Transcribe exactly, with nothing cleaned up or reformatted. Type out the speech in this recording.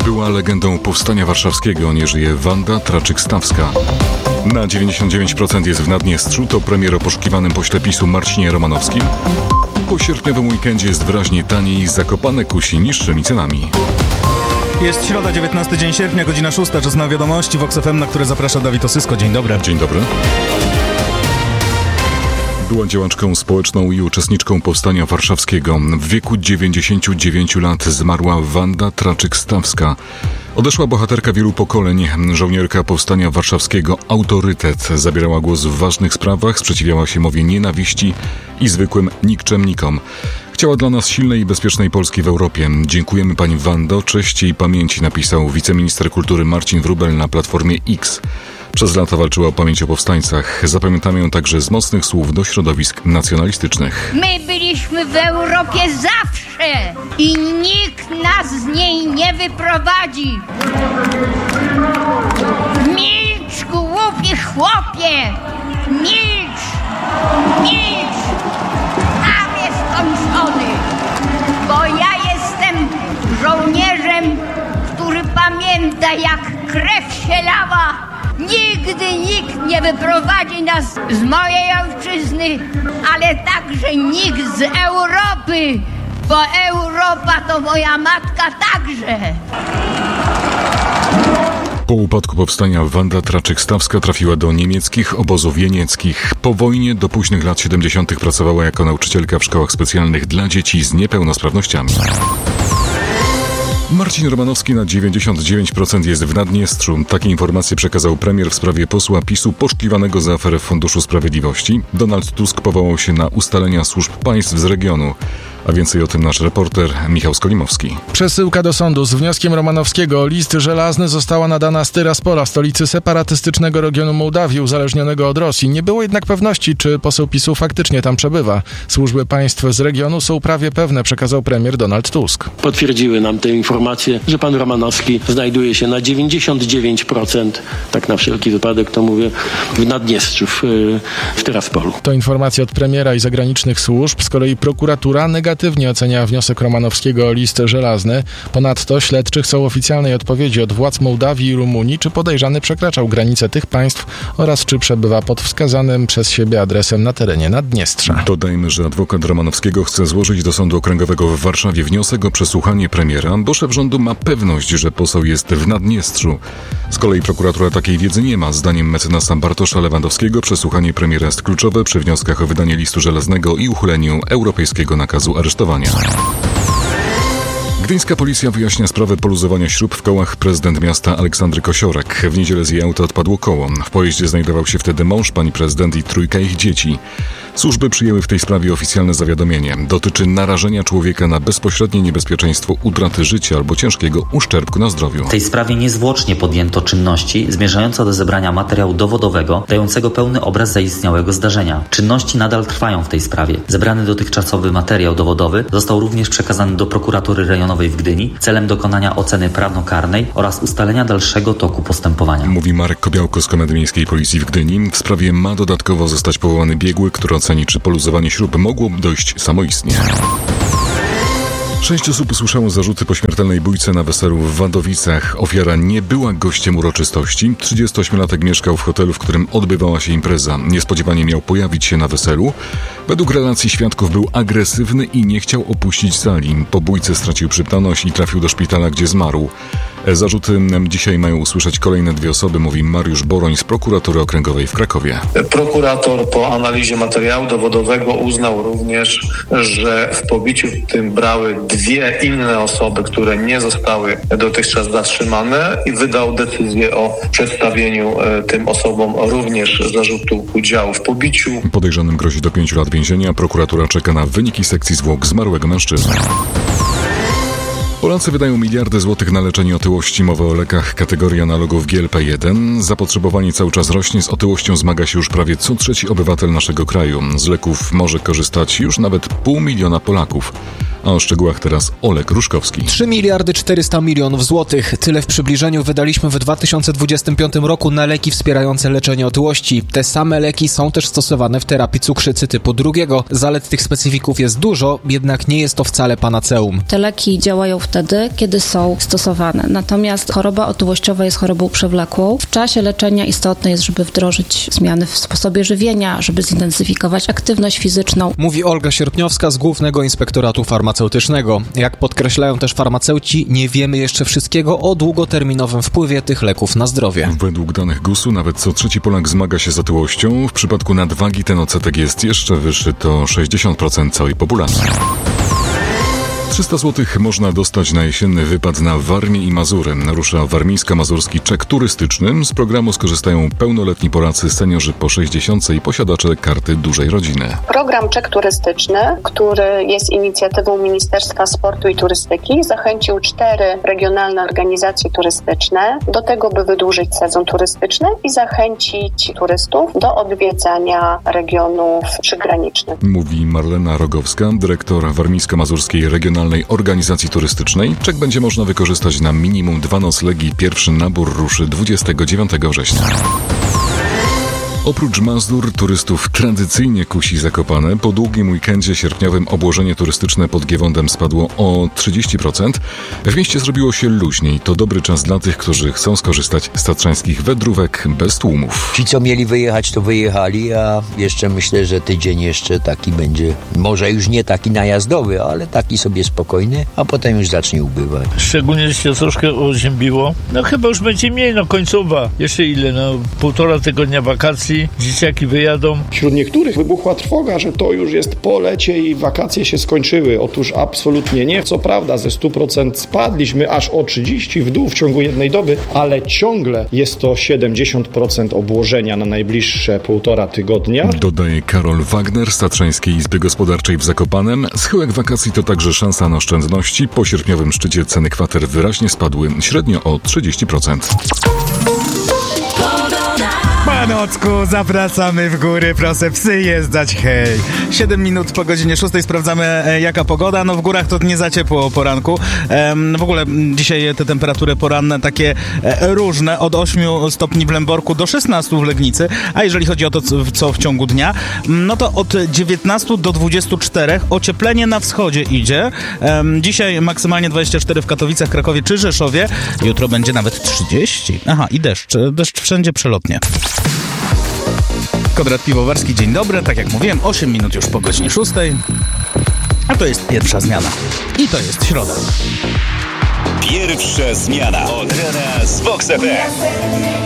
Była legendą powstania warszawskiego, nie żyje Wanda Traczyk-Stawska. Na dziewięćdziesiąt dziewięć procent jest w Naddniestrzu, to premier o poszukiwanym pośle PiSu Marcinie Romanowskim. Po sierpniowym weekendzie jest wyraźnie taniej, Zakopane kusi niższymi cenami. Jest środa, dziewiętnasty dzień sierpnia, godzina szósta, czas na wiadomości w Vox F M, na które zaprasza Dawid Osysko. Dzień dobry. Dzień dobry. Była działaczką społeczną i uczestniczką powstania warszawskiego. W wieku dziewięćdziesięciu dziewięciu lat zmarła Wanda Traczyk-Stawska. Odeszła bohaterka wielu pokoleń, żołnierka powstania warszawskiego, autorytet. Zabierała głos w ważnych sprawach, sprzeciwiała się mowie nienawiści i zwykłym nikczemnikom. Chciała dla nas silnej i bezpiecznej Polski w Europie. Dziękujemy pani Wando, cześć jej pamięci, napisał wiceminister kultury Marcin Wróbel na Platformie X. Przez lata walczyła o pamięć o powstańcach. Zapamiętamy ją także z mocnych słów do środowisk nacjonalistycznych. My byliśmy w Europie zawsze i nikt nas z niej nie wyprowadzi. Milcz, głupi chłopie! Milcz! Milcz! Tam jest skończony! Bo ja jestem żołnierzem, który pamięta, jak krew się lała. Nigdy nikt nie wyprowadzi nas z mojej ojczyzny, ale także nikt z Europy, bo Europa to moja matka także. Po upadku powstania Wanda Traczyk-Stawska trafiła do niemieckich obozów jenieckich. Po wojnie do późnych lat siedemdziesiątych pracowała jako nauczycielka w szkołach specjalnych dla dzieci z niepełnosprawnościami. Marcin Romanowski na dziewięćdziesiąt dziewięć procent jest w Naddniestrzu. Takie informacje przekazał premier w sprawie posła PiSu poszukiwanego za aferę w Funduszu Sprawiedliwości. Donald Tusk powołał się na ustalenia służb państw z regionu. A więcej o tym nasz reporter Michał Skolimowski. Przesyłka do sądu z wnioskiem Romanowskiego o list żelazny została nadana z Tyraspola, stolicy separatystycznego regionu Mołdawii uzależnionego od Rosji. Nie było jednak pewności, czy poseł PiSu faktycznie tam przebywa. Służby państw z regionu są prawie pewne, przekazał premier Donald Tusk. Potwierdziły nam te informacje, że pan Romanowski znajduje się na dziewięćdziesiąt dziewięć procent, tak na wszelki wypadek to mówię, w Naddniestrzu, w, w Tyraspolu. To informacja od premiera i zagranicznych służb. Z kolei prokuratura negatywnie ocenia wniosek Romanowskiego o list żelazny. Ponadto śledczy chcą oficjalnej odpowiedzi od władz Mołdawii i Rumunii, czy podejrzany przekraczał granice tych państw oraz czy przebywa pod wskazanym przez siebie adresem na terenie Naddniestrza. Dodajmy, że adwokat Romanowskiego chce złożyć do Sądu Okręgowego w Warszawie wniosek o przesłuchanie premiera, bo szef rządu ma pewność, że poseł jest w Naddniestrzu. Z kolei prokuratura takiej wiedzy nie ma. Zdaniem mecenasa Bartosza Lewandowskiego przesłuchanie premiera jest kluczowe przy wnioskach o wydanie listu żelaznego i uchyleniu europejskiego nakazu aresztowania. Gdyńska policja wyjaśnia sprawę poluzowania śrub w kołach. Prezydent miasta Aleksandry Kosiorek. W niedzielę z jej auta odpadło koło. W pojeździe znajdował się wtedy mąż pani prezydent i trójka ich dzieci. Służby przyjęły w tej sprawie oficjalne zawiadomienie. Dotyczy narażenia człowieka na bezpośrednie niebezpieczeństwo utraty życia albo ciężkiego uszczerbku na zdrowiu. W tej sprawie niezwłocznie podjęto czynności zmierzające do zebrania materiału dowodowego dającego pełny obraz zaistniałego zdarzenia. Czynności nadal trwają w tej sprawie. Zebrany dotychczasowy materiał dowodowy został również przekazany do prokuratury rejonowej w Gdyni celem dokonania oceny prawnokarnej oraz ustalenia dalszego toku postępowania. Mówi Marek Kobiałko z Komendy Miejskiej Policji w Gdyni. W sprawie ma dodatkowo zostać powołany biegły, który oceni, czy poluzowanie śrub mogło dojść samoistnie. Sześć osób usłyszało zarzuty po śmiertelnej bójce na weselu w Wadowicach. Ofiara nie była gościem uroczystości. trzydziestoośmiolatek mieszkał w hotelu, w którym odbywała się impreza. Niespodziewanie miał pojawić się na weselu. Według relacji świadków był agresywny i nie chciał opuścić sali. Po bójce stracił przytomność i trafił do szpitala, gdzie zmarł. Zarzuty dzisiaj mają usłyszeć kolejne dwie osoby, mówi Mariusz Boroń z prokuratury okręgowej w Krakowie. Prokurator po analizie materiału dowodowego uznał również, że w pobiciu tym brały dwie inne osoby, które nie zostały dotychczas zatrzymane, i wydał decyzję o przedstawieniu tym osobom również zarzutu udziału w pobiciu. Podejrzanym grozi do pięciu lat więzienia. Prokuratura czeka na wyniki sekcji zwłok zmarłego mężczyzny. Polacy wydają miliardy złotych na leczenie otyłości. Mowa o lekach kategorii analogów G L P jeden. Zapotrzebowanie cały czas rośnie. Z otyłością zmaga się już prawie co trzeci obywatel naszego kraju. Z leków może korzystać już nawet pół miliona Polaków. A o szczegółach teraz Olek Ruszkowski. trzy miliardy czterysta milionów złotych. Tyle w przybliżeniu wydaliśmy w dwa tysiące dwudziestym piątym roku na leki wspierające leczenie otyłości. Te same leki są też stosowane w terapii cukrzycy typu drugiego. Zalet tych specyfików jest dużo, jednak nie jest to wcale panaceum. Te leki działają wtedy, kiedy są stosowane. Natomiast choroba otyłościowa jest chorobą przewlekłą. W czasie leczenia istotne jest, żeby wdrożyć zmiany w sposobie żywienia, żeby zintensyfikować aktywność fizyczną. Mówi Olga Sierpniowska z Głównego Inspektoratu Farmaceutycznego. Jak podkreślają też farmaceuci, nie wiemy jeszcze wszystkiego o długoterminowym wpływie tych leków na zdrowie. Według danych gusu nawet co trzeci Polak zmaga się z otyłością. W przypadku nadwagi ten odsetek jest jeszcze wyższy, to sześćdziesiąt procent całej populacji. trzysta złotych można dostać na jesienny wypad na Warmię i Mazury. Rusza warmińsko-mazurski czek turystyczny. Z programu skorzystają pełnoletni Polacy, seniorzy po sześćdziesiątce i posiadacze karty dużej rodziny. Program czek turystyczny, który jest inicjatywą Ministerstwa Sportu i Turystyki, zachęcił cztery regionalne organizacje turystyczne do tego, by wydłużyć sezon turystyczny i zachęcić turystów do odwiedzania regionów przygranicznych. Mówi Marlena Rogowska, dyrektor warmińsko-mazurskiej regionalnej organizacji turystycznej. Czek będzie można wykorzystać na minimum dwa noclegi. Pierwszy nabór ruszy dwudziestego dziewiątego września. Oprócz Mazur turystów tradycyjnie kusi Zakopane. Po długim weekendzie sierpniowym obłożenie turystyczne pod Giewondem spadło o trzydzieści procent. W mieście zrobiło się luźniej. To dobry czas dla tych, którzy chcą skorzystać z tatrzańskich wędrówek bez tłumów. Ci, co mieli wyjechać, to wyjechali, a jeszcze myślę, że tydzień jeszcze taki będzie, może już nie taki najazdowy, ale taki sobie spokojny, a potem już zacznie ubywać. Szczególnie się troszkę oziębiło. No chyba już będzie mniej, no końcowa. Jeszcze ile, no półtora tygodnia wakacji. Dzieciaki wyjadą. Wśród niektórych wybuchła trwoga, że to już jest po lecie i wakacje się skończyły. Otóż absolutnie nie. Co prawda ze stu procent spadliśmy aż o trzydzieści w dół w ciągu jednej doby, ale ciągle jest to siedemdziesiąt procent obłożenia na najbliższe półtora tygodnia. Dodaje Karol Wagner z Tatrzańskiej Izby Gospodarczej w Zakopanem. Schyłek wakacji to także szansa na oszczędności. Po sierpniowym szczycie ceny kwater wyraźnie spadły, średnio o trzydzieści procent. Panocku, zapraszamy w góry, proszę psy jeżdżać, hej. siedem minut po godzinie szóstej sprawdzamy, e, jaka pogoda. No w górach to nie za ciepło o poranku. E, w ogóle dzisiaj te temperatury poranne takie e, różne, od ośmiu stopni w Lęborku do szesnastu w Legnicy. A jeżeli chodzi o to, co, co w ciągu dnia, no to od dziewiętnastu do dwudziestu czterech. Ocieplenie na wschodzie idzie. E, dzisiaj maksymalnie dwadzieścia cztery w Katowicach, Krakowie czy Rzeszowie. Jutro będzie nawet trzydzieści. Aha, i deszcz. Deszcz wszędzie przelotnie. Konrad Piwowarski, dzień dobry. Tak jak mówiłem, osiem minut już po godzinie szóstej. A to jest pierwsza zmiana. I to jest środa. Pierwsza zmiana od rana z Vox F M.